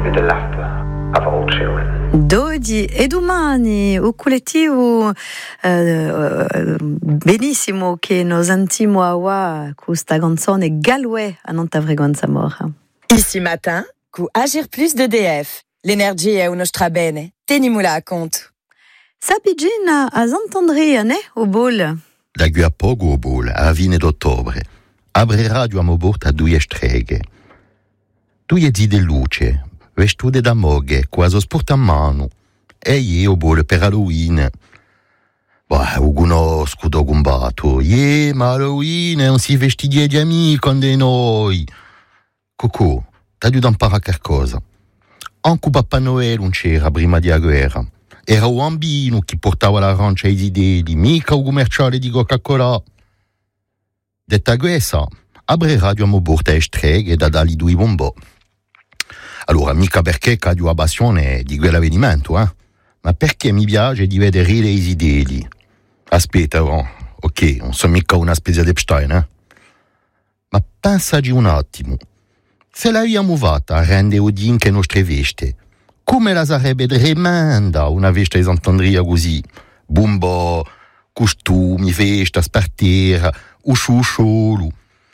to the laughter of all children. Dodi e domani o collettivo benissimo che nos sentimo a questa canzone Galway a Nantavregonza Mora. Ici matin, cu Agir Plus d'EDF. L'énergie è uno strabene. Tenimula a conto. Sapigina a Zantandria, ne, o bol? Da qui a poco o bol, a fine d'ottobre. Abre radio a moborta a 2 streghe. 2 zi de luce, vestute da moghe, quasi sporta a mano. E io bol per Halloween. O conosco do combatto. Ma Halloween non si vestiti di amici con dei noi. Cocò, t'aiuta a imparare qualcosa. Anche Papà Noel non c'era prima della guerra. Era un bambino che portava l'arancia ai dideli, mica un commerciale di Coca-Cola. Detta questa, apre radio a moborta e streghe da dargli 2 bombò. Allora, mica perché ho la passione di quell'avvenimento, ma perché mi piace di vedere i dideli. Aspetta, ok, non sono mica una specie di Epstein, Ma pensaci un attimo. Se l'abbiamo fatta a rendere udinche le nostre veste, come la sarebbe tremenda una veste di Sant'Andrea così? Bombo, costumi, festa, spartera, usciolo.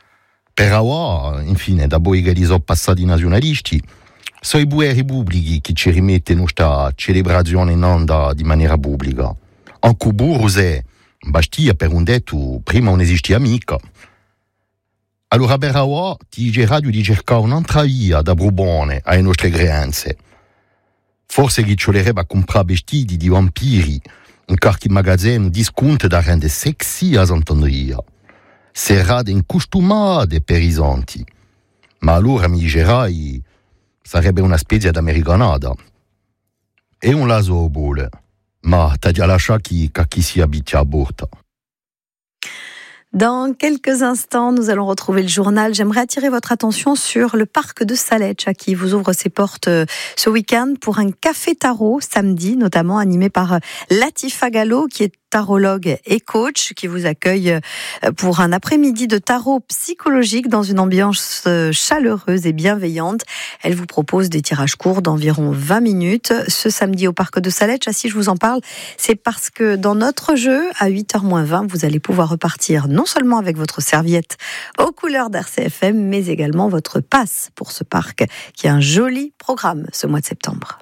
Però, infine, dopo che li sono passati i nazionalisti, sono i buoni repubblici che ci rimettono questa celebrazione in onda di maniera pubblica. Anche Buruse, Bastia per un detto, prima non esisteva mica. Allora però ti dice radio di cercare un'altra via da Brubone alle nostre creanze. Forse chi ciolerebbe a comprare vestiti di vampiri in qualche magazzino di sconto da rendere sexy a Sant'Andrea. Serrate incostumate per i santi. Ma allora mi dicerai, sarebbe una specie d'americanata. E un laso bole, ma t'ha già lasciato chi si abiti a borta. Dans quelques instants, nous allons retrouver le journal. J'aimerais attirer votre attention sur le parc de Saletch, qui vous ouvre ses portes ce week-end pour un café tarot samedi, notamment animé par Latifa Gallo, qui est tarologue et coach, qui vous accueille pour un après-midi de tarot psychologique dans une ambiance chaleureuse et bienveillante. Elle vous propose des tirages courts d'environ 20 minutes ce samedi au parc de Saletch. Si je vous en parle, c'est parce que dans notre jeu, à 8h-20, vous allez pouvoir repartir non seulement avec votre serviette aux couleurs d'RCFM, mais également votre passe pour ce parc, qui a un joli programme ce mois de septembre.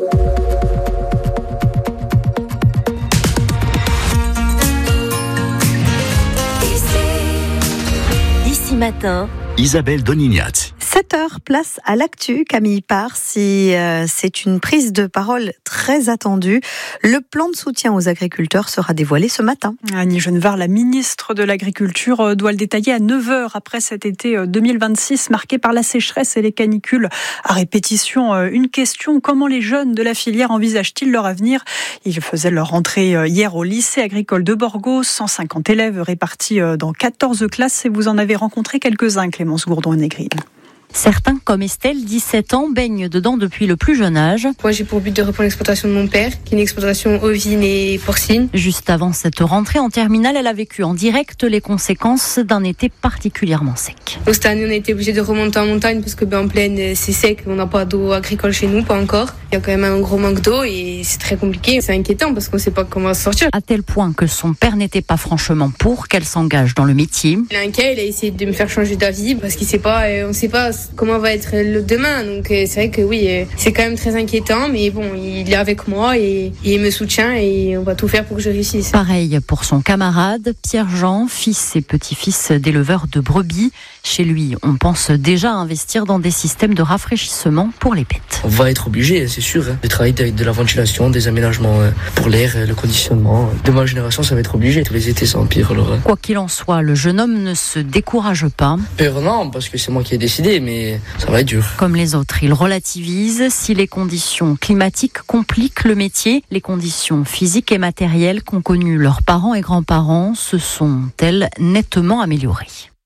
Ici matin, Isabelle Donignat. 7h, place à l'actu, Camille Pars. C'est une prise de parole très attendue. Le plan de soutien aux agriculteurs sera dévoilé ce matin. Annie Genevard, la ministre de l'Agriculture, doit le détailler à 9h après cet été 2026 marqué par la sécheresse et les canicules à répétition. Une question, comment les jeunes de la filière envisagent-ils leur avenir ? Ils faisaient leur rentrée hier au lycée agricole de Borgo, 150 élèves répartis dans 14 classes et vous en avez rencontré quelques-uns, Clémence Gourdon-Négrine. Certains, comme Estelle, 17 ans, baignent dedans depuis le plus jeune âge. Moi, j'ai pour but de reprendre l'exploitation de mon père, qui est une exploitation ovine et porcine. Juste avant cette rentrée en terminale, elle a vécu en direct les conséquences d'un été particulièrement sec. Donc, cette année, on a été obligé de remonter en montagne parce que en plaine, c'est sec, on n'a pas d'eau agricole chez nous, pas encore. Il y a quand même un gros manque d'eau et c'est très compliqué. C'est inquiétant parce qu'on ne sait pas comment se sortir. À tel point que son père n'était pas franchement pour qu'elle s'engage dans le métier. Il est inquiet, il a essayé de me faire changer d'avis parce qu'il sait pas, on ne sait pas comment va être le demain. Donc c'est vrai que oui, c'est quand même très inquiétant, mais bon, il est avec moi et il me soutient et on va tout faire pour que je réussisse. Pareil pour son camarade Pierre-Jean, fils et petit-fils d'éleveurs de brebis. Chez lui, on pense déjà investir dans des systèmes de rafraîchissement pour les bêtes. On va être obligé, c'est sûr, de travailler avec de la ventilation, des aménagements pour l'air, le conditionnement. De ma génération, ça va être obligé. Tous les étés, ça empire. Alors... Quoi qu'il en soit, le jeune homme ne se décourage pas. Peur, non, parce que c'est moi qui ai décidé, mais ça va être dur. Comme les autres, il relativise. Si les conditions climatiques compliquent le métier, les conditions physiques et matérielles qu'ont connues leurs parents et grands-parents se sont-elles nettement améliorées.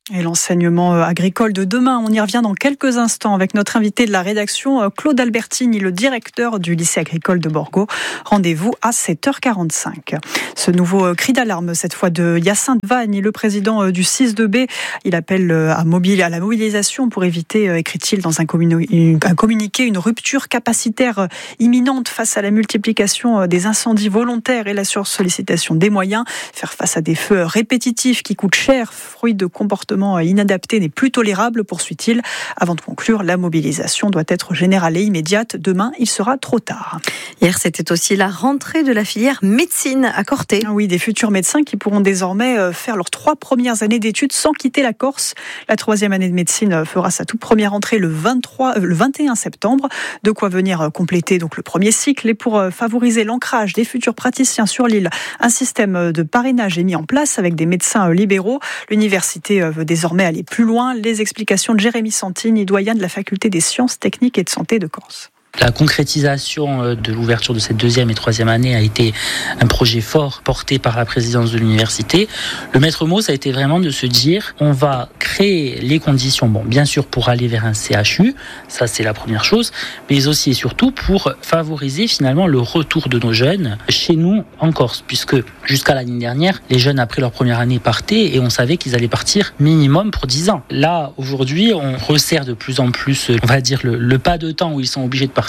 Et l'enseignement agricole de demain, on y revient dans quelques instants avec notre invité de la rédaction, Claude Albertini, le directeur du lycée agricole de Borgo. Rendez-vous à 7h45. Ce nouveau cri d'alarme, cette fois de Hyacinthe Vagne, le président du 6-2B, il appelle à la mobilisation pour éviter, écrit-il dans un communiqué, une rupture capacitaire imminente face à la multiplication des incendies volontaires et la sursollicitation des moyens. Faire face à des feux répétitifs qui coûtent cher, fruit de comportements inadapté n'est plus tolérable, poursuit-il. Avant de conclure, la mobilisation doit être générale et immédiate. Demain, il sera trop tard. Hier, c'était aussi la rentrée de la filière médecine à Corté. Oui, des futurs médecins qui pourront désormais faire leurs 3 premières années d'études sans quitter la Corse. La 3e année de médecine fera sa toute première entrée le 21 septembre. De quoi venir compléter donc le premier cycle. Et pour favoriser l'ancrage des futurs praticiens sur l'île, un système de parrainage est mis en place avec des médecins libéraux. L'université veut désormais aller plus loin. Les explications de Jérémy Santini, doyen de la faculté des sciences techniques et de santé de Corse. La concrétisation de l'ouverture de cette 2e et 3e année a été un projet fort porté par la présidence de l'université. Le maître mot, ça a été vraiment de se dire, on va créer les conditions, bien sûr pour aller vers un CHU, ça c'est la première chose, mais aussi et surtout pour favoriser finalement le retour de nos jeunes chez nous en Corse, puisque jusqu'à l'année dernière, les jeunes après leur première année partaient et on savait qu'ils allaient partir minimum pour 10 ans. Là, aujourd'hui, on resserre de plus en plus, on va dire, le pas de temps où ils sont obligés de partir.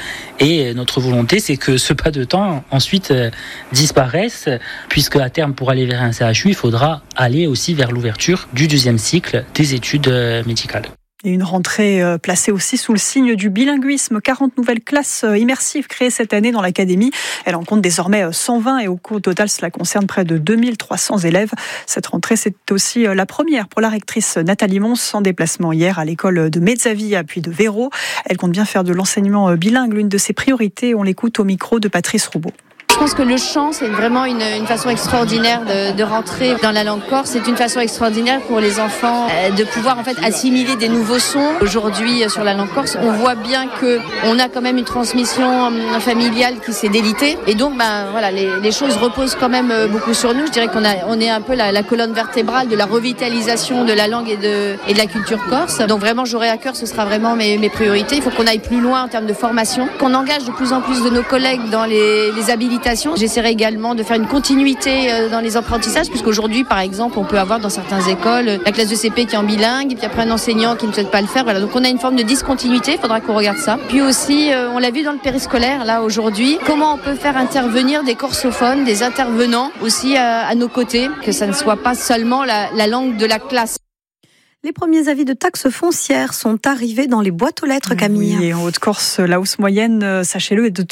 Et notre volonté, c'est que ce pas de temps ensuite disparaisse, puisque à terme, pour aller vers un CHU, il faudra aller aussi vers l'ouverture du 2e cycle des études médicales. Et une rentrée placée aussi sous le signe du bilinguisme. 40 nouvelles classes immersives créées cette année dans l'académie. Elle en compte désormais 120 et au total, cela concerne près de 2300 élèves. Cette rentrée, c'est aussi la première pour la rectrice Nathalie Mons en déplacement hier à l'école de Mezzavia puis de Véro. Elle compte bien faire de l'enseignement bilingue l'une de ses priorités. On l'écoute au micro de Patrice Roubaud. Je pense que le chant, c'est vraiment une façon extraordinaire de rentrer dans la langue corse. C'est une façon extraordinaire pour les enfants de pouvoir en fait assimiler des nouveaux sons. Aujourd'hui, sur la langue corse, on voit bien qu'on a quand même une transmission familiale qui s'est délitée. Et donc, voilà, les choses reposent quand même beaucoup sur nous. Je dirais qu'on est un peu la colonne vertébrale de la revitalisation de la langue et de la culture corse. Donc vraiment, j'aurai à cœur, ce sera vraiment mes priorités. Il faut qu'on aille plus loin en termes de formation, qu'on engage de plus en plus de nos collègues dans les habilitations. J'essaierai également de faire une continuité dans les apprentissages, puisqu'aujourd'hui, par exemple, on peut avoir dans certaines écoles la classe de CP qui est en bilingue, et puis après un enseignant qui ne souhaite pas le faire. Voilà, donc on a une forme de discontinuité, il faudra qu'on regarde ça. Puis aussi, on l'a vu dans le périscolaire, là, aujourd'hui, comment on peut faire intervenir des corsophones, des intervenants aussi à nos côtés, que ça ne soit pas seulement la langue de la classe. Les premiers avis de taxes foncières sont arrivés dans les boîtes aux lettres, Camille. Oui, et en Haute-Corse, la hausse moyenne, sachez-le, est de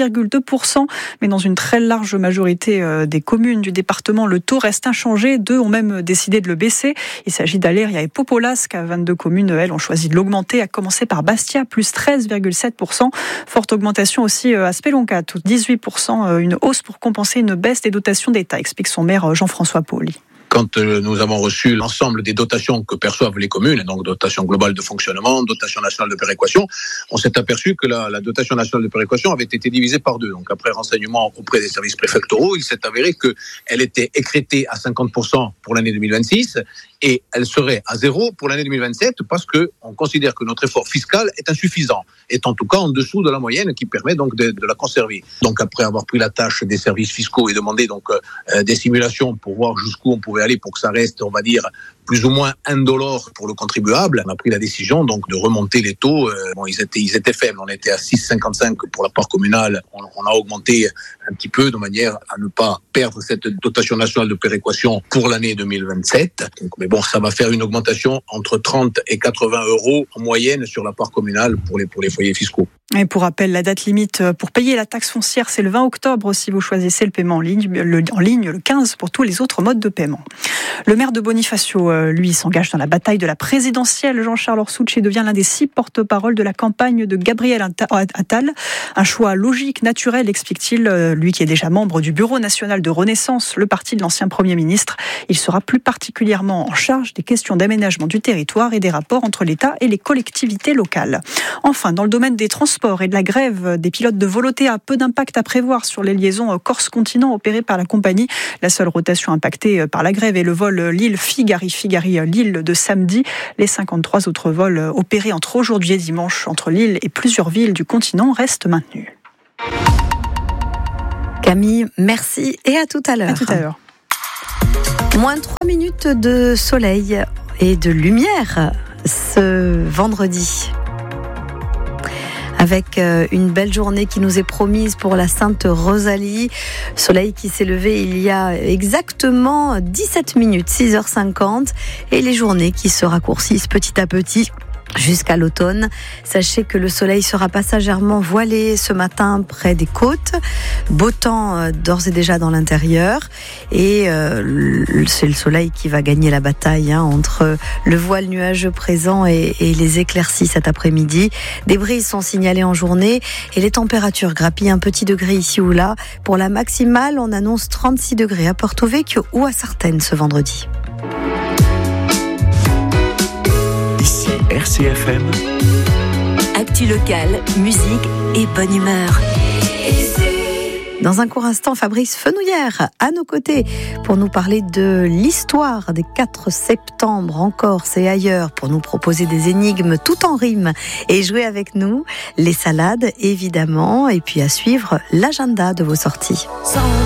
3,2%. Mais dans une très large majorité des communes du département, le taux reste inchangé. 2 ont même décidé de le baisser. Il s'agit d'Aléria et Popolasque. 22 communes, elles, ont choisi de l'augmenter, à commencer par Bastia, plus 13,7%. Forte augmentation aussi à Spelonca, tout 18%. Une hausse pour compenser une baisse des dotations d'État, explique son maire Jean-François Pauli. Quand nous avons reçu l'ensemble des dotations que perçoivent les communes, donc dotation globale de fonctionnement, dotation nationale de péréquation, on s'est aperçu que la dotation nationale de péréquation avait été divisée par 2. Donc après renseignement auprès des services préfectoraux, il s'est avéré qu'elle était écrétée à 50% pour l'année 2026 et elle serait à 0 pour l'année 2027 parce qu'on considère que notre effort fiscal est insuffisant, est en tout cas en dessous de la moyenne qui permet donc de la conserver. Donc après avoir pris la tâche des services fiscaux et demandé donc des simulations pour voir jusqu'où on pouvait aller pour que ça reste, on va dire, plus ou moins indolore pour le contribuable, on a pris la décision donc de remonter les taux. Ils étaient faibles, on était à 6,55 pour la part communale, on a augmenté un petit peu de manière à ne pas perdre cette dotation nationale de péréquation pour l'année 2027. Donc, mais bon, ça va faire une augmentation entre 30 et 80 euros en moyenne sur la part communale pour les foyers fiscaux. Et pour rappel, la date limite pour payer la taxe foncière, c'est le 20 octobre si vous choisissez le paiement en ligne, le 15 pour tous les autres modes de paiement. Le maire de Bonifacio, lui, s'engage dans la bataille de la présidentielle. Jean-Charles Orsucci devient l'un des 6 porte-parole de la campagne de Gabriel Attal. Un choix logique, naturel, explique-t-il, lui qui est déjà membre du Bureau national de Renaissance, le parti de l'ancien Premier ministre. Il sera plus particulièrement en charge des questions d'aménagement du territoire et des rapports entre l'État et les collectivités locales. Enfin, dans le domaine des transports et de la grève des pilotes de Volotea, peu d'impact à prévoir sur les liaisons Corse-Continent opérées par la compagnie. La seule rotation impactée par la grève est le vol Lille-Figues Paris-Figari-Lille de samedi. Les 53 autres vols opérés entre aujourd'hui et dimanche entre Lille et plusieurs villes du continent restent maintenus. Camille, merci et à tout à l'heure. À tout à l'heure. Moins de 3 minutes de soleil et de lumière ce vendredi. Avec une belle journée qui nous est promise pour la Sainte Rosalie. Soleil qui s'est levé il y a exactement 17 minutes, 6h50. Et les journées qui se raccourcissent petit à petit jusqu'à l'automne. Sachez que le soleil sera passagèrement voilé ce matin près des côtes. Beau temps d'ores et déjà dans l'intérieur. Et c'est le soleil qui va gagner la bataille entre le voile nuageux présent et les éclaircies cet après-midi. Des brises sont signalées en journée et les températures grappillent un petit degré ici ou là. Pour la maximale, on annonce 36 degrés à Porto Vecchio ou à Sartène ce vendredi. Ici RCFM. Actu locale, musique et bonne humeur. Dans un court instant, Fabrice Fenouillère à nos côtés pour nous parler de l'histoire des 4 septembre en Corse et ailleurs, pour nous proposer des énigmes tout en rime et jouer avec nous. Les salades, évidemment, et puis à suivre l'agenda de vos sorties.